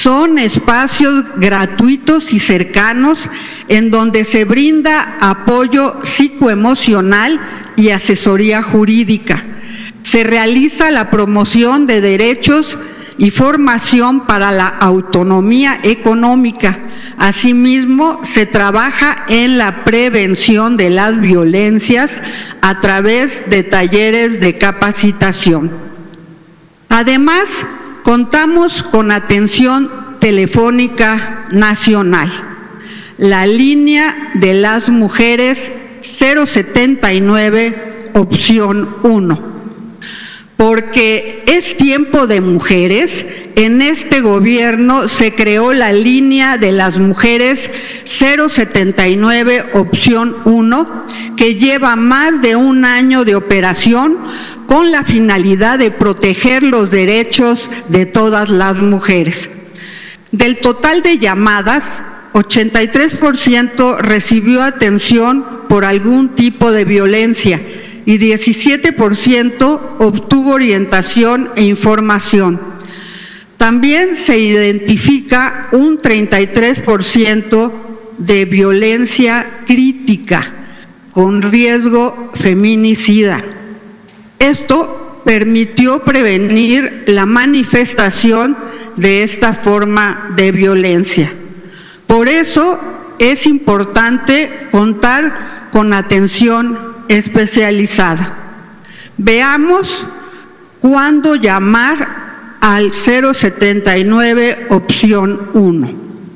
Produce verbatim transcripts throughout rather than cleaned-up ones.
Son espacios gratuitos y cercanos en donde se brinda apoyo psicoemocional y asesoría jurídica. Se realiza la promoción de derechos y formación para la autonomía económica. Asimismo, se trabaja en la prevención de las violencias a través de talleres de capacitación. Además, contamos con atención telefónica nacional. La línea de las mujeres cero setenta y nueve, opción uno. Porque es tiempo de mujeres, en este gobierno se creó la línea de las mujeres cero setenta y nueve, opción uno, que lleva más de un año de operación con la finalidad de proteger los derechos de todas las mujeres. Del total de llamadas, ochenta y tres por ciento recibió atención por algún tipo de violencia y diecisiete por ciento obtuvo orientación e información. También se identifica un treinta y tres por ciento de violencia crítica con riesgo feminicida. Esto permitió prevenir la manifestación de esta forma de violencia. Por eso es importante contar con atención especializada. Veamos cuándo llamar al cero setenta y nueve, opción uno.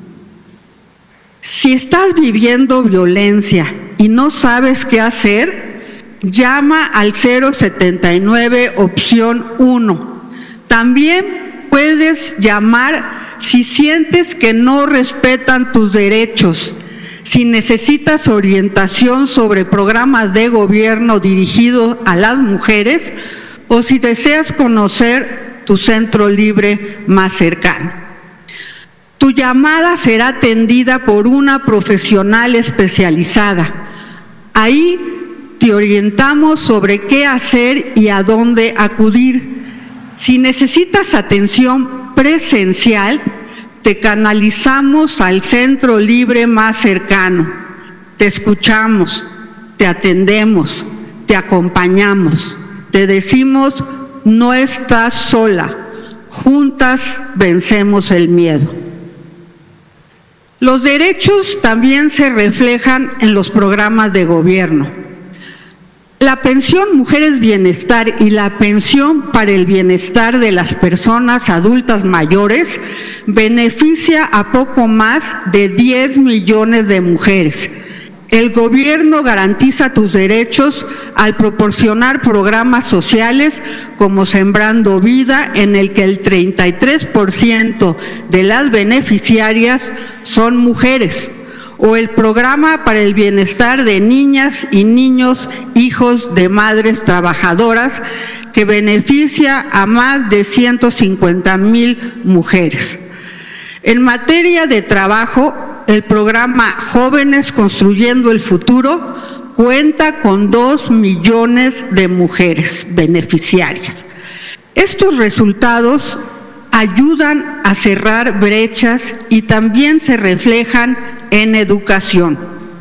Si estás viviendo violencia y no sabes qué hacer, llama al cero setenta y nueve, opción uno. También puedes llamar si sientes que no respetan tus derechos. Si necesitas orientación sobre programas de gobierno dirigidos a las mujeres o si deseas conocer tu centro libre más cercano. Tu llamada será atendida por una profesional especializada. Ahí te orientamos sobre qué hacer y a dónde acudir. Si necesitas atención presencial, te canalizamos al centro libre más cercano. Te escuchamos, te atendemos, te acompañamos. Te decimos, no estás sola. Juntas vencemos el miedo. Los derechos también se reflejan en los programas de gobierno. La pensión Mujeres Bienestar y la pensión para el bienestar de las personas adultas mayores beneficia a poco más de diez millones de mujeres. El gobierno garantiza tus derechos al proporcionar programas sociales como Sembrando Vida, en el que el treinta y tres por ciento de las beneficiarias son mujeres, o el programa para el bienestar de niñas y niños, hijos de madres trabajadoras, que beneficia a más de ciento cincuenta mil mujeres. En materia de trabajo, el programa Jóvenes Construyendo el Futuro cuenta con dos millones de mujeres beneficiarias. Estos resultados ayudan a cerrar brechas y también se reflejan en educación.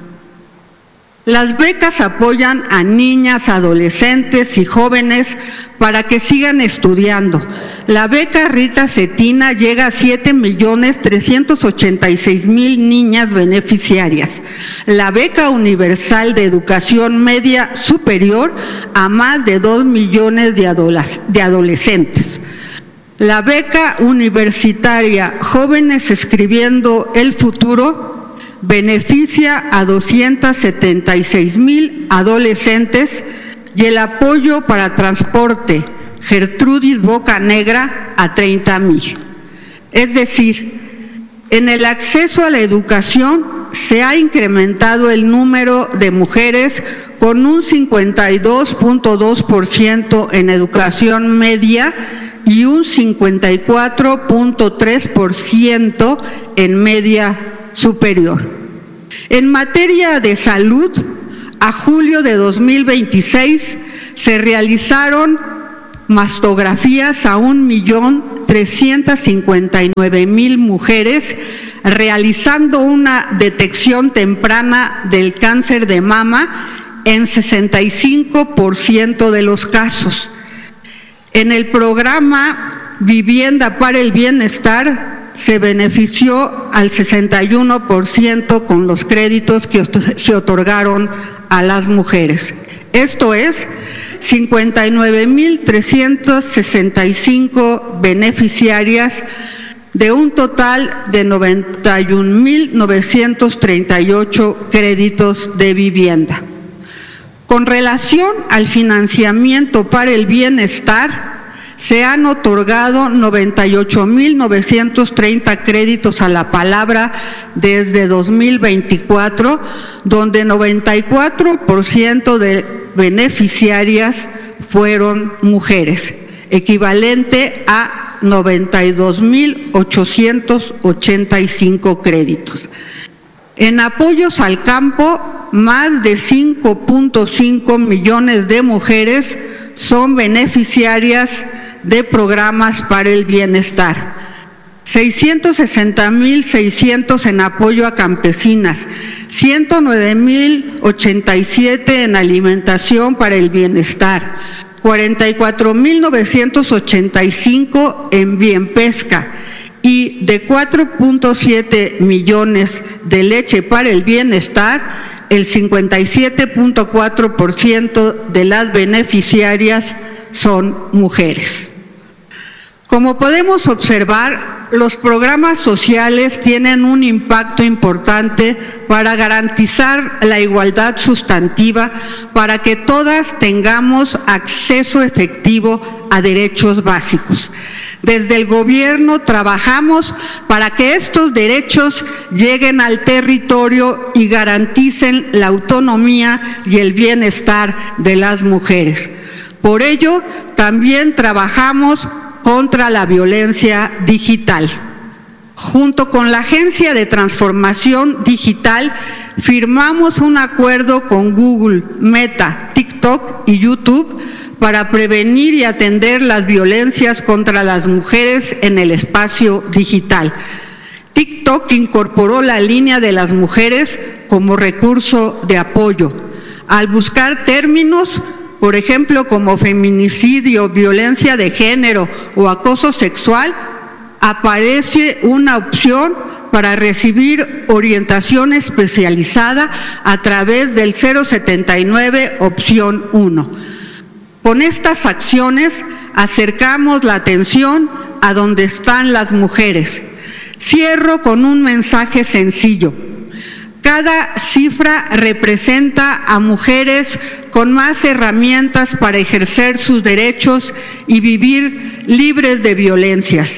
Las becas apoyan a niñas, adolescentes y jóvenes para que sigan estudiando. La beca Rita Cetina llega a siete millones trescientos ochenta y seis mil niñas beneficiarias. La beca universal de educación media superior a más de dos millones de adolescentes. La beca universitaria Jóvenes Escribiendo el Futuro beneficia a doscientos setenta y seis mil adolescentes, y el apoyo para transporte Gertrudis Bocanegra a treinta mil. Es decir, en el acceso a la educación se ha incrementado el número de mujeres con un cincuenta y dos punto dos por ciento en educación media y un cincuenta y cuatro punto tres por ciento en media superior. En materia de salud, a julio de dos mil veintiséis se realizaron mastografías a un millón trescientas cincuenta y nueve mil mujeres, realizando una detección temprana del cáncer de mama en sesenta y cinco por ciento de los casos. En el programa Vivienda para el Bienestar se benefició al sesenta y uno por ciento con los créditos que se otorgaron a las mujeres. Esto es, cincuenta y nueve mil trescientas sesenta y cinco beneficiarias de un total de noventa y un mil novecientos treinta y ocho créditos de vivienda. Con relación al financiamiento para el bienestar, se han otorgado noventa y ocho mil novecientos treinta créditos a la palabra desde dos mil veinticuatro, donde noventa y cuatro por ciento de beneficiarias fueron mujeres, equivalente a noventa y dos mil ochocientos ochenta y cinco créditos. En apoyos al campo, más de cinco punto cinco millones de mujeres son beneficiarias de programas para el bienestar. seiscientos sesenta mil seiscientos en apoyo a campesinas, ciento nueve mil ochenta y siete en alimentación para el bienestar, cuarenta y cuatro mil novecientos ochenta y cinco en bien pesca, y de cuatro punto siete millones de leche para el bienestar, el cincuenta y siete punto cuatro por ciento de las beneficiarias son mujeres. Como podemos observar, los programas sociales tienen un impacto importante para garantizar la igualdad sustantiva, para que todas tengamos acceso efectivo a derechos básicos. Desde el gobierno trabajamos para que estos derechos lleguen al territorio y garanticen la autonomía y el bienestar de las mujeres. Por ello, también trabajamos contra la violencia digital. Junto con la Agencia de Transformación Digital, firmamos un acuerdo con Google, Meta, TikTok y YouTube para prevenir y atender las violencias contra las mujeres en el espacio digital. TikTok incorporó la línea de las mujeres como recurso de apoyo. Al buscar términos, por ejemplo, como feminicidio, violencia de género o acoso sexual, aparece una opción para recibir orientación especializada a través del cero setenta y nueve opción uno. Con estas acciones acercamos la atención a donde están las mujeres. Cierro con un mensaje sencillo. Cada cifra representa a mujeres con más herramientas para ejercer sus derechos y vivir libres de violencias.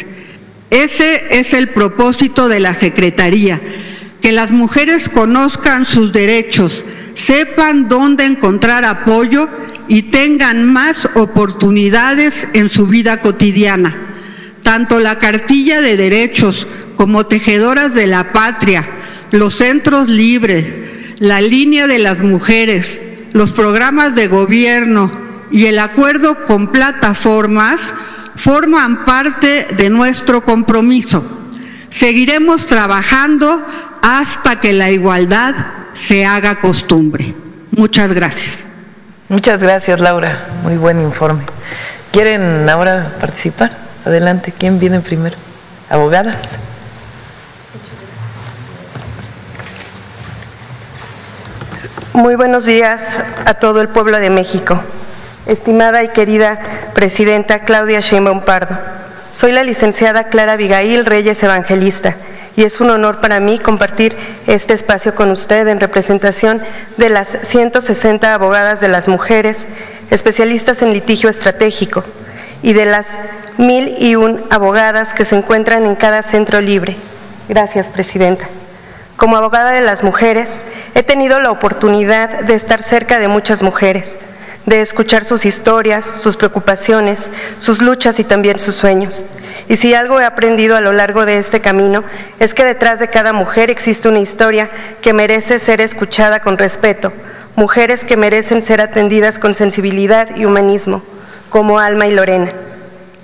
Ese es el propósito de la Secretaría, que las mujeres conozcan sus derechos, sepan dónde encontrar apoyo y tengan más oportunidades en su vida cotidiana. Tanto la Cartilla de Derechos como Tejedoras de la Patria, los centros libres, la línea de las mujeres, los programas de gobierno y el acuerdo con plataformas forman parte de nuestro compromiso. Seguiremos trabajando hasta que la igualdad se haga costumbre. Muchas gracias. Muchas gracias, Laura. Muy buen informe. ¿Quieren ahora participar? Adelante. ¿Quién viene primero? ¿Abogadas? Muy buenos días a todo el pueblo de México. Estimada y querida Presidenta Claudia Sheinbaum Pardo, soy la licenciada Clara Abigail Reyes Evangelista y es un honor para mí compartir este espacio con usted en representación de las ciento sesenta abogadas de las mujeres, especialistas en litigio estratégico, y de las mil y un abogadas que se encuentran en cada centro libre. Gracias, Presidenta. Como abogada de las mujeres, he tenido la oportunidad de estar cerca de muchas mujeres, de escuchar sus historias, sus preocupaciones, sus luchas y también sus sueños. Y si algo he aprendido a lo largo de este camino, es que detrás de cada mujer existe una historia que merece ser escuchada con respeto, mujeres que merecen ser atendidas con sensibilidad y humanismo, como Alma y Lorena.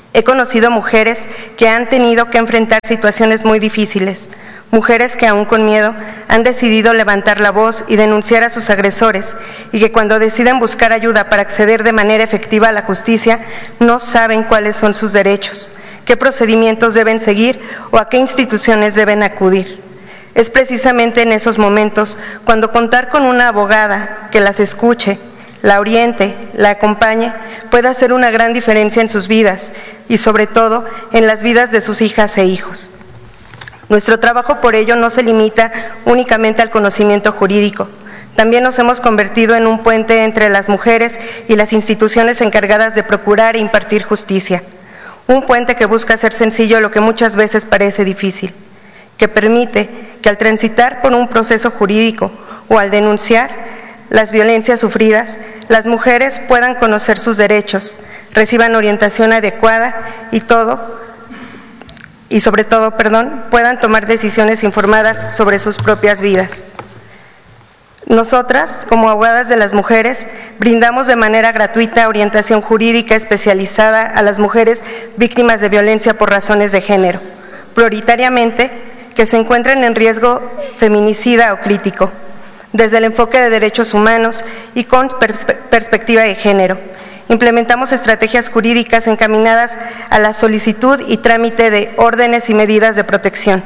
He conocido mujeres que han tenido que enfrentar situaciones muy difíciles, mujeres que aún con miedo han decidido levantar la voz y denunciar a sus agresores y que cuando deciden buscar ayuda para acceder de manera efectiva a la justicia no saben cuáles son sus derechos, qué procedimientos deben seguir o a qué instituciones deben acudir. Es precisamente en esos momentos cuando contar con una abogada que las escuche, la oriente, la acompañe, puede hacer una gran diferencia en sus vidas y sobre todo en las vidas de sus hijas e hijos. Nuestro trabajo por ello no se limita únicamente al conocimiento jurídico. También nos hemos convertido en un puente entre las mujeres y las instituciones encargadas de procurar e impartir justicia. Un puente que busca hacer sencillo lo que muchas veces parece difícil, que permite que al transitar por un proceso jurídico o al denunciar las violencias sufridas, las mujeres puedan conocer sus derechos, reciban orientación adecuada y todo, y sobre todo, perdón, puedan tomar decisiones informadas sobre sus propias vidas. Nosotras, como abogadas de las mujeres, brindamos de manera gratuita orientación jurídica especializada a las mujeres víctimas de violencia por razones de género, prioritariamente que se encuentren en riesgo feminicida o crítico, desde el enfoque de derechos humanos y con perspe- perspectiva de género. Implementamos estrategias jurídicas encaminadas a la solicitud y trámite de órdenes y medidas de protección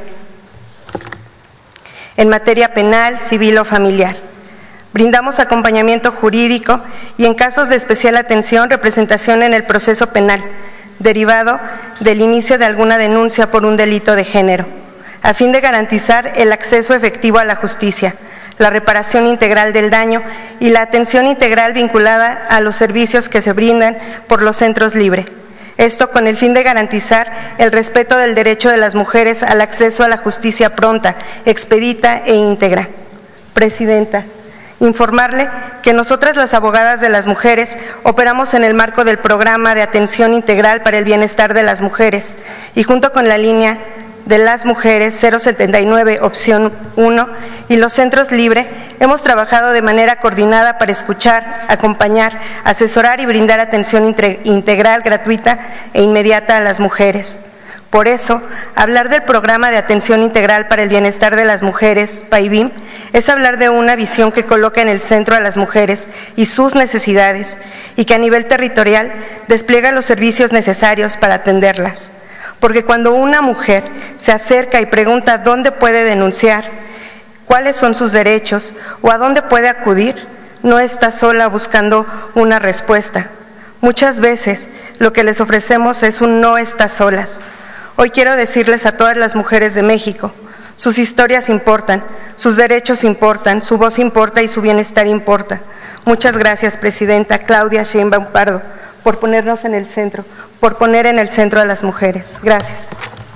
en materia penal, civil o familiar. Brindamos acompañamiento jurídico y en casos de especial atención, representación en el proceso penal, derivado del inicio de alguna denuncia por un delito de género, a fin de garantizar el acceso efectivo a la justicia, la reparación integral del daño y la atención integral vinculada a los servicios que se brindan por los centros LIBRE. Esto con el fin de garantizar el respeto del derecho de las mujeres al acceso a la justicia pronta, expedita e íntegra. Presidenta, informarle que nosotras las abogadas de las mujeres operamos en el marco del programa de atención integral para el bienestar de las mujeres y junto con la línea de las mujeres cero setenta y nueve opción uno y los centros LIBRE hemos trabajado de manera coordinada para escuchar, acompañar, asesorar y brindar atención integral, gratuita e inmediata a las mujeres. Por eso, hablar del programa de atención integral para el bienestar de las mujeres, PAIBIM, es hablar de una visión que coloca en el centro a las mujeres y sus necesidades y que a nivel territorial despliega los servicios necesarios para atenderlas. Porque cuando una mujer se acerca y pregunta dónde puede denunciar, cuáles son sus derechos o a dónde puede acudir, no está sola buscando una respuesta. Muchas veces lo que les ofrecemos es un no está solas. Hoy quiero decirles a todas las mujeres de México, sus historias importan, sus derechos importan, su voz importa y su bienestar importa. Muchas gracias, Presidenta Claudia Sheinbaum Pardo, por ponernos en el centro, por poner en el centro a las mujeres. Gracias.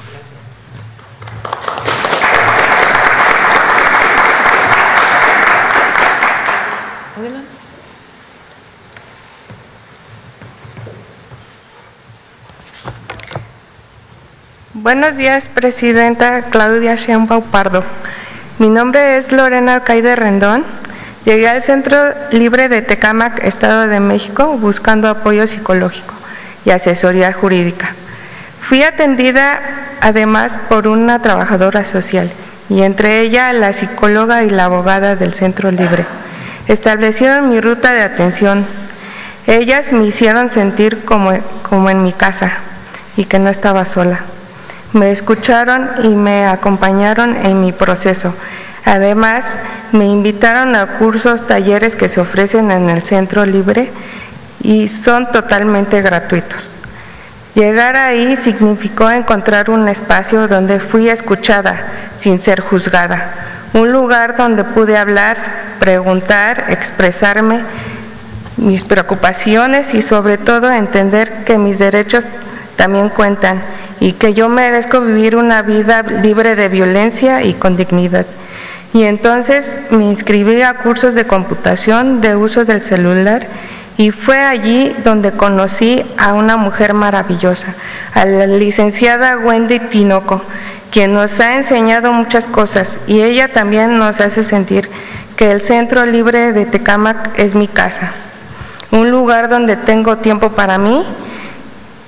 Buenos días, Presidenta Claudia Sheinbaum Pardo. Mi nombre es Lorena Alcaide Rendón. Llegué al Centro Libre de Tecámac, Estado de México, buscando apoyo psicológico y asesoría jurídica. Fui atendida además por una trabajadora social y entre ella la psicóloga y la abogada del Centro Libre. Establecieron mi ruta de atención. Ellas me hicieron sentir como, como en mi casa y que no estaba sola. Me escucharon y me acompañaron en mi proceso. Además, me invitaron a cursos, talleres que se ofrecen en el Centro Libre y son totalmente gratuitos. Llegar ahí significó encontrar un espacio donde fui escuchada sin ser juzgada, un lugar donde pude hablar, preguntar, expresarme mis preocupaciones y sobre todo entender que mis derechos también cuentan y que yo merezco vivir una vida libre de violencia y con dignidad. Y entonces me inscribí a cursos de computación, de uso del celular, y fue allí donde conocí a una mujer maravillosa, a la licenciada Wendy Tinoco, quien nos ha enseñado muchas cosas y ella también nos hace sentir que el Centro Libre de Tecámac es mi casa, un lugar donde tengo tiempo para mí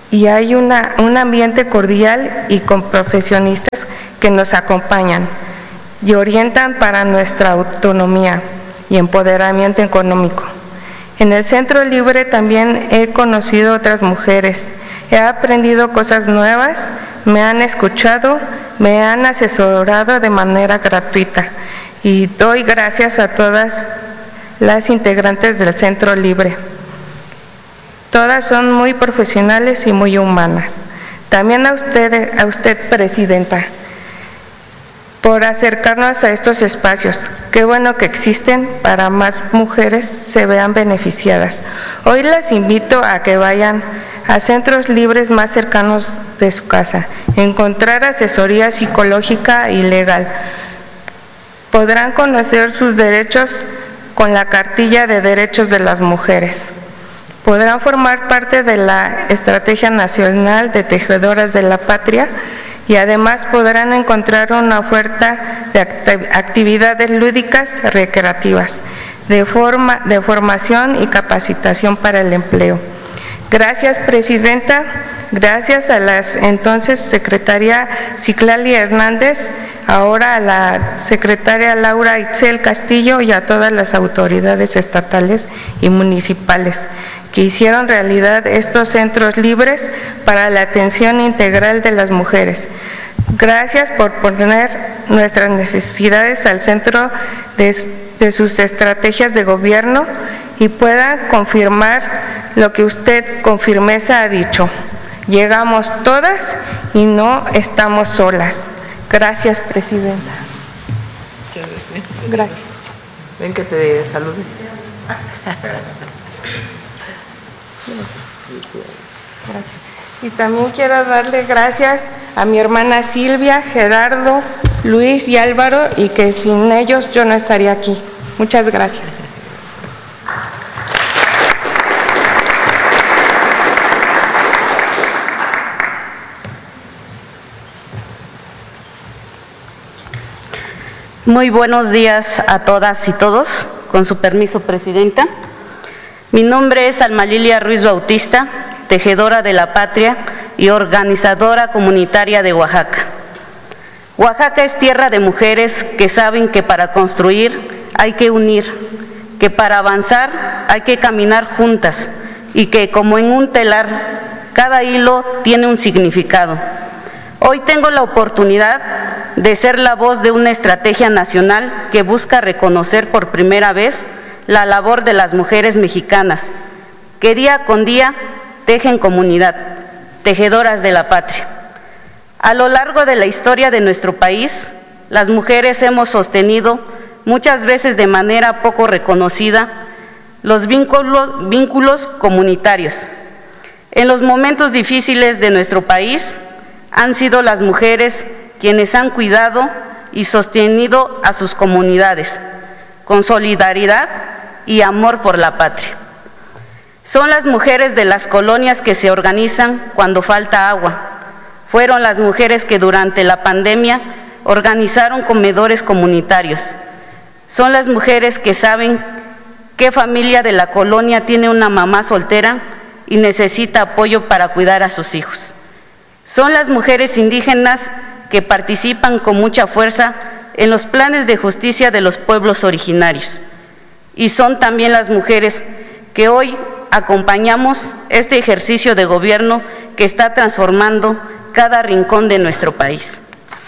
y hay una, un ambiente cordial y con profesionistas que nos acompañan y orientan para nuestra autonomía y empoderamiento económico. En el Centro Libre también he conocido otras mujeres, he aprendido cosas nuevas, me han escuchado, me han asesorado de manera gratuita y doy gracias a todas las integrantes del Centro Libre. Todas son muy profesionales y muy humanas. También a usted, a usted, Presidenta, por acercarnos a estos espacios. Qué bueno que existen para más mujeres se vean beneficiadas. Hoy las invito a que vayan a centros libres más cercanos de su casa, encontrar asesoría psicológica y legal. Podrán conocer sus derechos con la Cartilla de Derechos de las Mujeres. Podrán formar parte de la Estrategia Nacional de Tejedoras de la Patria y además podrán encontrar una oferta de actividades lúdicas recreativas, de, forma, de formación y capacitación para el empleo. Gracias, Presidenta. Gracias a la entonces secretaria Citlali Hernández, ahora a la secretaria Laura Itzel Castillo y a todas las autoridades estatales y municipales que hicieron realidad estos centros libres para la atención integral de las mujeres. Gracias por poner nuestras necesidades al centro de, de sus estrategias de gobierno y puedan confirmar lo que usted con firmeza ha dicho. Llegamos todas y no estamos solas. Gracias, Presidenta. Gracias. Ven que te salude. Gracias. Y también quiero darle gracias a mi hermana Silvia, Gerardo, Luis y Álvaro, y que sin ellos yo no estaría aquí. Muchas gracias. Muy buenos días a todas y todos. Con su permiso, Presidenta. Mi nombre es Alma Lilia Ruiz Bautista, tejedora de la patria y organizadora comunitaria de Oaxaca. Oaxaca es tierra de mujeres que saben que para construir hay que unir, que para avanzar hay que caminar juntas y que como en un telar, cada hilo tiene un significado. Hoy tengo la oportunidad de ser la voz de una estrategia nacional que busca reconocer por primera vez la labor de las mujeres mexicanas, que día con día tejen comunidad, tejedoras de la patria. A lo largo de la historia de nuestro país, las mujeres hemos sostenido, muchas veces de manera poco reconocida, los vínculos, vínculos comunitarios. En los momentos difíciles de nuestro país, han sido las mujeres quienes han cuidado y sostenido a sus comunidades, con solidaridad y amor por la patria. Son las mujeres de las colonias que se organizan cuando falta agua. Fueron las mujeres que durante la pandemia organizaron comedores comunitarios. Son las mujeres que saben qué familia de la colonia tiene una mamá soltera y necesita apoyo para cuidar a sus hijos. Son las mujeres indígenas que participan con mucha fuerza en los planes de justicia de los pueblos originarios. Y son también las mujeres que hoy acompañamos este ejercicio de gobierno que está transformando cada rincón de nuestro país.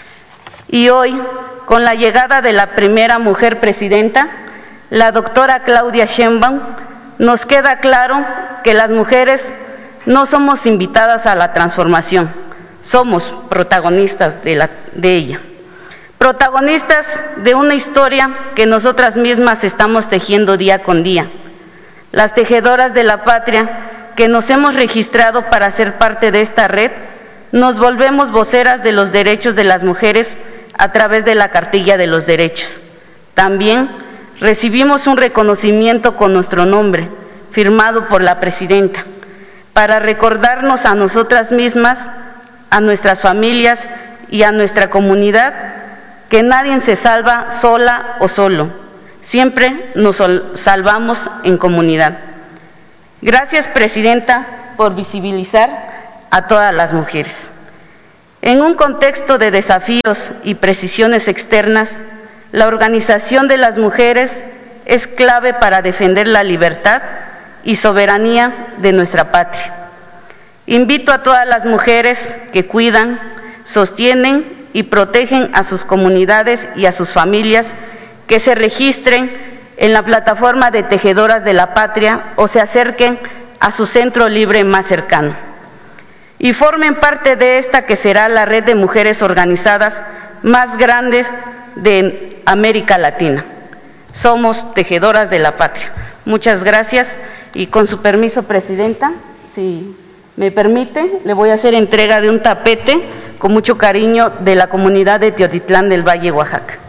Y hoy, con la llegada de la primera mujer presidenta, la doctora Claudia Sheinbaum, nos queda claro que las mujeres no somos invitadas a la transformación, somos protagonistas de, la, de ella. Protagonistas de una historia que nosotras mismas estamos tejiendo día con día. Las tejedoras de la patria que nos hemos registrado para ser parte de esta red, nos volvemos voceras de los derechos de las mujeres a través de la Cartilla de los Derechos. También recibimos un reconocimiento con nuestro nombre, firmado por la Presidenta, para recordarnos a nosotras mismas, a nuestras familias y a nuestra comunidad que nadie se salva sola o solo, siempre nos salvamos en comunidad. Gracias, Presidenta, por visibilizar a todas las mujeres. En un contexto de desafíos y precisiones externas, la organización de las mujeres es clave para defender la libertad y soberanía de nuestra patria. Invito a todas las mujeres que cuidan, sostienen y protegen a sus comunidades y a sus familias que se registren en la plataforma de Tejedoras de la Patria o se acerquen a su centro libre más cercano y formen parte de esta que será la red de mujeres organizadas más grandes de América Latina. Somos Tejedoras de la Patria. Muchas gracias y con su permiso, Presidenta, si me permite, le voy a hacer entrega de un tapete con mucho cariño de la comunidad de Teotitlán del Valle, Oaxaca.